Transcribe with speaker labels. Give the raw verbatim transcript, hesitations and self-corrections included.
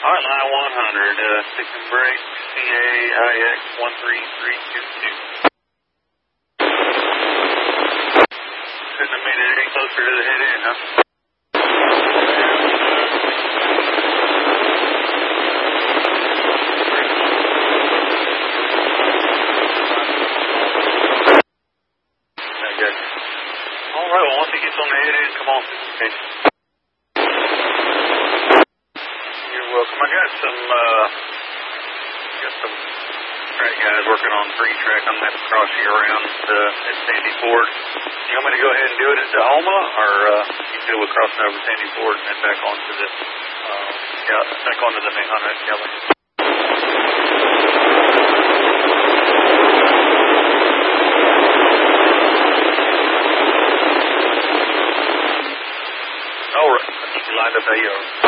Speaker 1: All right, line one hundred, uh, stick and brake, C A I X one three three two two. Couldn't have made it any closer to the head end, huh? I got you. All right, well, once he gets on the head end, come on through the station. You're welcome. I got some, uh, got some track guys working on three track. I'm going to have to cross you around uh, at Sandy Ford. You want me to go ahead and do it at Tahoma, or uh, you can do it crossing over Sandy Ford and then back onto the, uh, yeah, back onto the main Hunter at Kelly? All right. I think you lined up there.